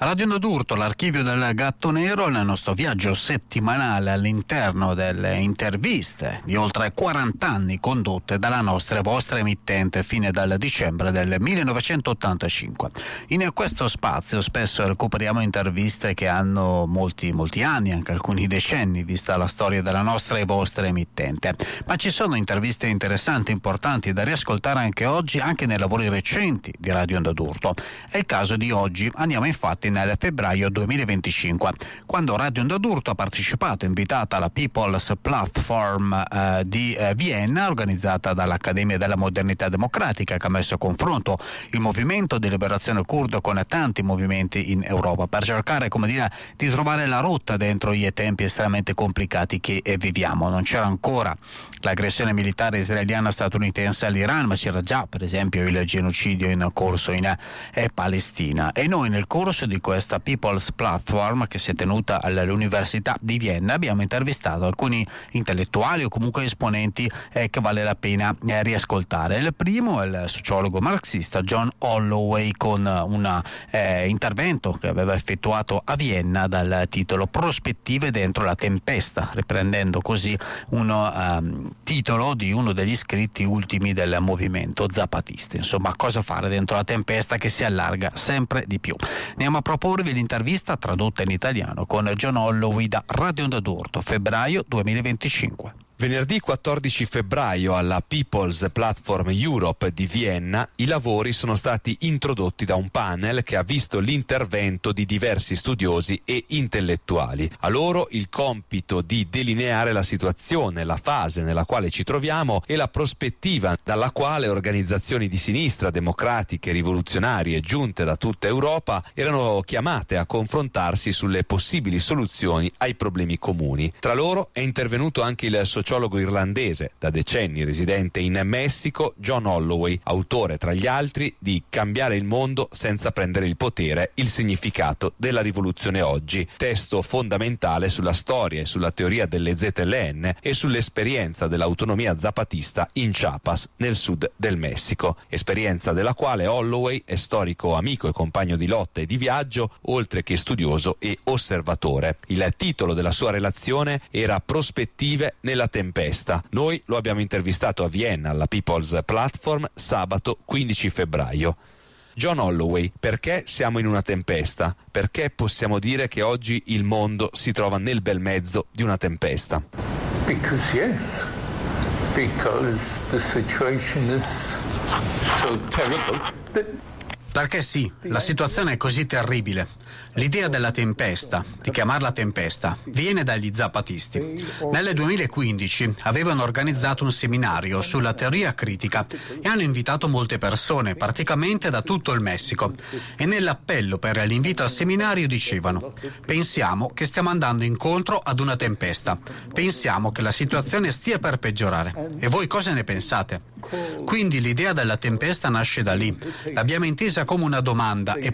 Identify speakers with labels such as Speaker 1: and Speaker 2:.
Speaker 1: Radio Onda d'Urto, l'archivio del Gatto Nero, nel nostro viaggio settimanale all'interno delle interviste di oltre 40 anni condotte dalla nostra e vostra emittente fine dal dicembre del 1985. In questo spazio spesso recuperiamo interviste che hanno molti anni, anche alcuni decenni, vista la storia della nostra e vostra emittente. Ma ci sono interviste interessanti, importanti da riascoltare anche oggi, anche nei lavori recenti di Radio Onda d'Urto. È il caso di oggi. Andiamo infatti nel febbraio 2025, quando Radio Onda d'Urto ha partecipato, invitata alla People's Platform di Vienna, organizzata dall'Accademia della Modernità Democratica, che ha messo a confronto il movimento di liberazione curdo con tanti movimenti in Europa, per cercare, di trovare la rotta dentro i tempi estremamente complicati che viviamo. Non c'era ancora l'aggressione militare israeliana statunitense all'Iran, ma c'era già, per esempio, il genocidio in corso in Palestina. E noi, nel corso di questa People's Platform, che si è tenuta all'Università di Vienna, abbiamo intervistato alcuni intellettuali o comunque esponenti che vale la pena riascoltare. Il primo è il sociologo marxista John Holloway, con un intervento che aveva effettuato a Vienna dal titolo Prospettive dentro la tempesta, riprendendo così un titolo di uno degli scritti ultimi del movimento zapatista. Insomma, cosa fare dentro la tempesta che si allarga sempre di più. Andiamo a proporvi l'intervista tradotta in italiano con John Holloway da Radio Onda d'Urto, febbraio 2025.
Speaker 2: Venerdì 14 febbraio alla People's Platform Europe di Vienna i lavori sono stati introdotti da un panel che ha visto l'intervento di diversi studiosi e intellettuali. A loro il compito di delineare la situazione, la fase nella quale ci troviamo e la prospettiva dalla quale organizzazioni di sinistra, democratiche, rivoluzionarie giunte da tutta Europa erano chiamate a confrontarsi sulle possibili soluzioni ai problemi comuni. Tra loro è intervenuto anche il sociologo irlandese, da decenni residente in Messico, John Holloway, autore tra gli altri di Cambiare il mondo senza prendere il potere, il significato della rivoluzione oggi, testo fondamentale sulla storia e sulla teoria delle ZLN e sull'esperienza dell'autonomia zapatista in Chiapas, nel sud del Messico, esperienza della quale Holloway è storico, amico e compagno di lotta e di viaggio, oltre che studioso e osservatore. Il titolo della sua relazione era Prospettive nella tempesta. Noi lo abbiamo intervistato a Vienna alla People's Platform sabato 15 febbraio. John Holloway, perché siamo in una tempesta? Perché possiamo dire che oggi il mondo si trova nel bel mezzo di una tempesta?
Speaker 3: Because the situation is so terrible.
Speaker 1: Perché sì, la situazione è così terribile. L'idea della tempesta, di chiamarla tempesta, viene dagli zapatisti. Nel 2015 avevano organizzato un seminario sulla teoria critica e hanno invitato molte persone, praticamente da tutto il Messico. E nell'appello per l'invito al seminario dicevano: pensiamo che stiamo andando incontro ad una tempesta, pensiamo che la situazione stia per peggiorare. E voi cosa ne pensate? Quindi l'idea della tempesta nasce da lì. L'abbiamo intesa come una domanda e